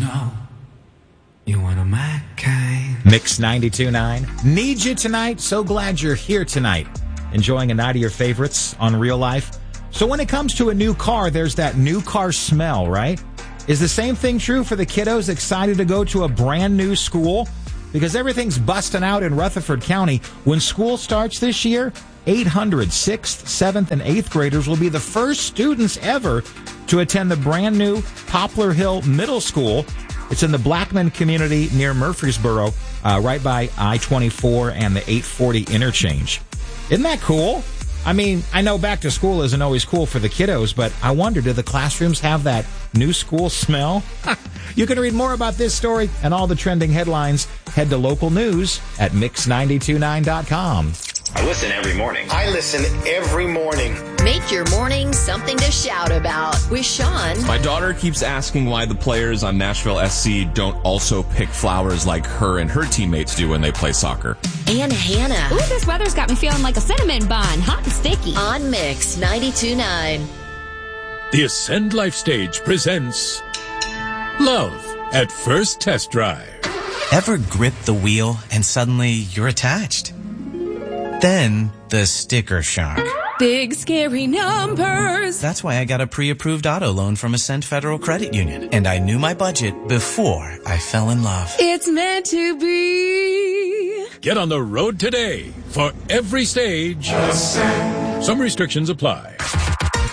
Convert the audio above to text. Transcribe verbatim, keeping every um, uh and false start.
know you one of my kind. Mix ninety-two point nine. Need you tonight. So glad you're here tonight. Enjoying a night of your favorites on Real Life. So when it comes to a new car, there's that new car smell, right? Is the same thing true for the kiddos excited to go to a brand new school? Because everything's busting out in Rutherford County. When school starts this year, eight hundred sixth, seventh, and eighth graders will be the first students ever to attend the brand new Poplar Hill Middle School. It's in the Blackman community near Murfreesboro, uh, right by I twenty-four and the eight forty interchange. Isn't that cool? I mean, I know back to school isn't always cool for the kiddos, but I wonder, do the classrooms have that new school smell? You can read more about this story and all the trending headlines. Head to local news at mix nine two nine dot com. I listen every morning. I listen every morning. Make your morning something to shout about with Sean. My daughter keeps asking why the players on Nashville S C don't also pick flowers like her and her teammates do when they play soccer. And Hannah. Ooh, this weather's got me feeling like a cinnamon bun, hot and sticky. On Mix ninety-two point nine. The Ascend Life Stage presents Love at First Test Drive. Ever grip the wheel and suddenly you're attached? Then the sticker shock. Big scary numbers. That's why I got a pre-approved auto loan from Ascend Federal Credit Union. And I knew my budget before I fell in love. It's meant to be. Get on the road today for every stage. Ascend. Some restrictions apply.